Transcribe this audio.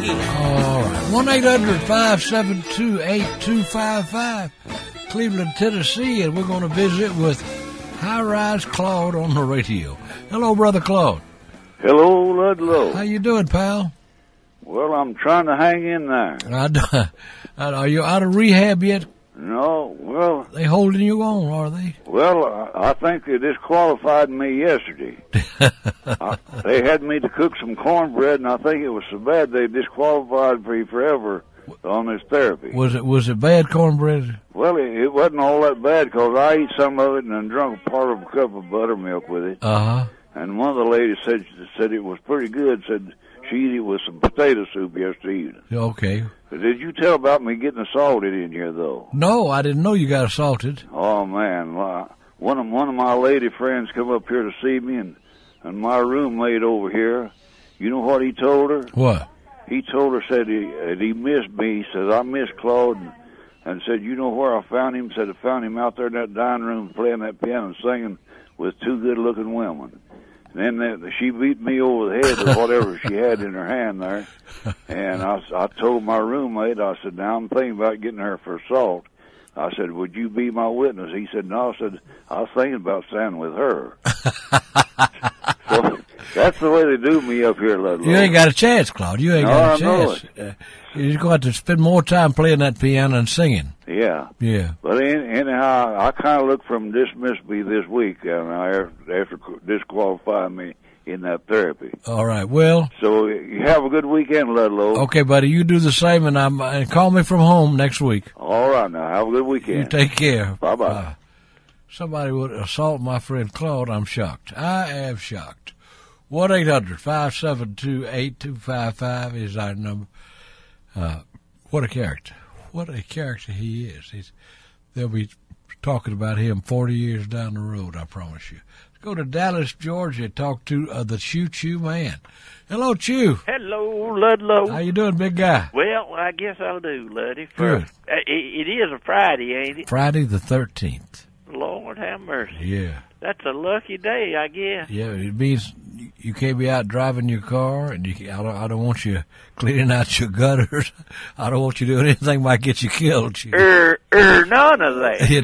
All right. 1-800-572-8255, Cleveland, Tennessee, and we're going to visit with High Rise Claude on the radio. Hello, Brother Claude. Hello, Ludlow. How you doing, pal? Well, I'm trying to hang in there. Are you out of rehab yet? No, well... They holding you on, are they? Well, I think they disqualified me yesterday. They had me to cook some cornbread, and I think it was so bad they disqualified me forever on this therapy. Was it bad cornbread? Well, it wasn't all that bad, because I ate some of it and then drunk a part of a cup of buttermilk with it. Uh-huh. And one of the ladies said it was pretty good, said she ate it with some potato soup yesterday evening. Okay. Did you tell about me getting assaulted in here, though? No, I didn't know you got assaulted. Oh, man. One of my lady friends come up here to see me, and my roommate over here, you know what he told her? What? He told her, said he missed me. He said, I miss Claude, and said, you know where I found him? Said, I found him out there in that dining room playing that piano and singing with two good-looking women. And then she beat me over the head with whatever she had in her hand there. And I told my roommate, I said, now I'm thinking about getting her for assault. I said, would you be my witness? He said, no. I said, I was thinking about standing with her. So that's the way they do me up here, Ludlow. You ain't got a chance, Claude. You ain't got a chance. You're going to have to spend more time playing that piano and singing. Yeah. Yeah. But anyhow, I kind of look from dismissed me this week after disqualifying me in that therapy. All right. Well. So you have a good weekend, Ludlow. Okay, buddy. You do the same, and call me from home next week. All right. Now, have a good weekend. You take care. Bye-bye. Somebody would assault my friend Claude. I'm shocked. I am shocked. 1-800-572-8255 is our number. What a character. What a character he is. They'll be talking about him 40 years down the road, I promise you. Let's go to Dallas, Georgia, talk to the Choo Choo Man. Hello, Chew. Hello, Ludlow. How you doing, big guy? Well, I guess I'll do, Luddy. Good. It is a Friday, ain't it? Friday the 13th. Lord have mercy. Yeah. That's a lucky day, I guess. Yeah, it means you can't be out driving your car, and I don't want you cleaning out your gutters. I don't want you doing anything that might get you killed. None of that.